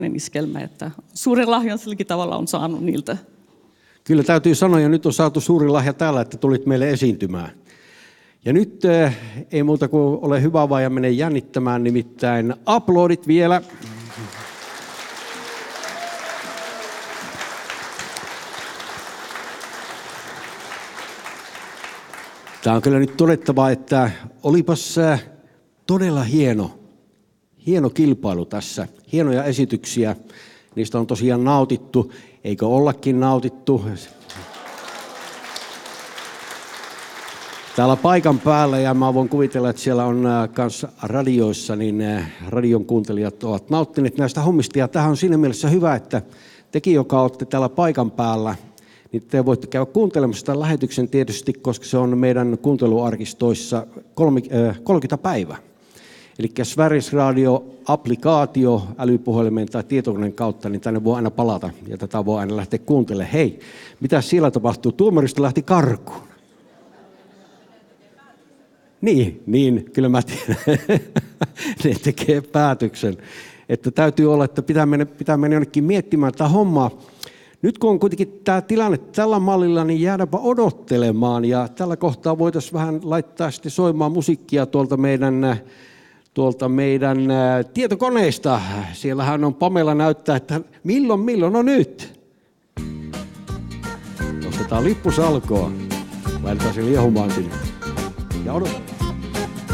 iskelmä, että suuren lahjan silläkin tavalla on saanut niiltä. Kyllä täytyy sanoa, ja nyt on saatu suuri lahja täällä, että tulit meille esiintymään. Ja nyt ei muuta kuin ole hyvä vaan ja mene jännittämään, nimittäin aplodit vielä. Tämä on kyllä nyt todettava, että olipas todella hieno kilpailu tässä. Hienoja esityksiä. Niistä on tosiaan nautittu. Eikö ollakin nautittu? Täällä paikan päällä, ja mä voin kuvitella, että siellä on myös radioissa, niin radion kuuntelijat ovat nauttineet näistä hommista. Ja tämähän on siinä mielessä hyvä, että tekin, joka olette täällä paikan päällä, niin te voitte käydä kuuntelemassa tämän lähetyksen tietysti, koska se on meidän kuunteluarkistoissa 30 päivää. Eli Sveriges Radio-applikaatio älypuhelimen tai tietokoneen kautta, niin tänne voi aina palata ja tätä voi aina lähteä kuuntelemaan. Hei, mitä siellä tapahtuu? Tuomaristo lähti karkuun. Niin, kyllä mä tiedän. Ne tekee päätöksen. Että täytyy olla, että pitää mennä jonnekin miettimään tätä hommaa. Nyt kun on kuitenkin tämä tilanne tällä mallilla, niin jäädäpä odottelemaan. Ja tällä kohtaa voitaisiin vähän laittaa sitten soimaan musiikkia tuolta meidän tietokoneista. Siellähän on Pamela näyttää, että milloin, no nyt. Nostetaan lippusalkoa. Laitetaan se liehumaan sinne. Ja odotetaan.